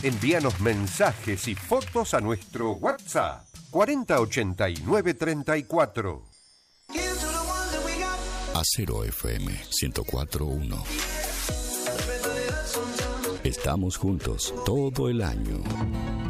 Envíanos mensajes y fotos a nuestro WhatsApp 408934. Acero FM 104.1. Estamos juntos todo el año.